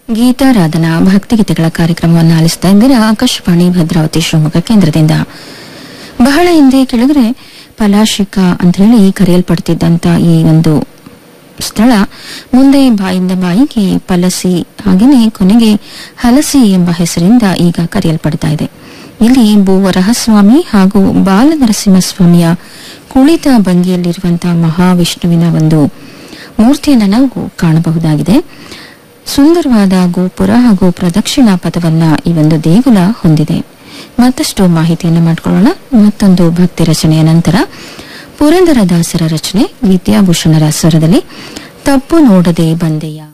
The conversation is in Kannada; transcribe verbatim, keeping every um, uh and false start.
ಗೀತಾರಾಧನಾ ಭಕ್ತಿಗೀತೆಗಳ ಕಾರ್ಯಕ್ರಮವನ್ನು ಆಲಿಸ್ತಾ ಇದ್ದೀರಾ ಆಕಾಶವಾಣಿ ಭದ್ರಾವತಿ ಶಿವಮೊಗ್ಗ ಕೇಂದ್ರದಿಂದ. ಬಹಳ ಹಿಂದೆ ಕೆಳಗರೆ ಪಲಾಶಿಕ ಅಂತ ಹೇಳಿ ಕರೆಯಲ್ಪಡ್ತಿದ್ದಂತ ಈ ಒಂದು ಸ್ಥಳ ಮುಂದೆ ಬಾಯಿಂದ ಬಾಯಿಗೆ ಪಲಸಿ ಹಾಗೆಯೇ ಕೊನೆಗೆ ಹಲಸಿ ಎಂಬ ಹೆಸರಿಂದ ಈಗ ಕರೆಯಲ್ಪಡ್ತಾ ಇದೆ. ಇಲ್ಲಿ ಭೂವರಹಸ್ವಾಮಿ ಹಾಗೂ ಬಾಲನರಸಿಂಹಸ್ವಾಮಿಯ ಕುಳಿತ ಭಂಗಿಯಲ್ಲಿರುವಂತಹ ಮಹಾವಿಷ್ಣುವಿನ ಒಂದು ಮೂರ್ತಿಯನ್ನು ನಾವು ಕಾಣಬಹುದಾಗಿದೆ. ಸುಂದರವಾದ ಗೋಪುರ ಹಾಗೂ ಪ್ರದಕ್ಷಿಣಾ ಪಥವನ್ನ ಈ ಒಂದು ದೇಗುಲ ಹೊಂದಿದೆ. ಮತ್ತಷ್ಟು ಮಾಹಿತಿಯನ್ನು ಮಾಡಿಕೊಳ್ಳೋಣ. ಮತ್ತೊಂದು ಭಕ್ತಿ ರಚನೆಯ ನಂತರ ಪುರಂದರದಾಸರ ರಚನೆ ವಿದ್ಯಾಭೂಷಣರ ಸ್ವರದಲ್ಲಿ ತಪ್ಪು ನೋಡದೆ ಬಂದೆಯ.